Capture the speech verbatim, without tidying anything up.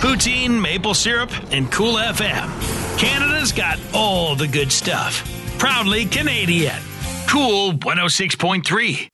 Poutine, maple syrup, and Cool F M. Canada's got all the good stuff. Proudly Canadian. Cool one oh six point three.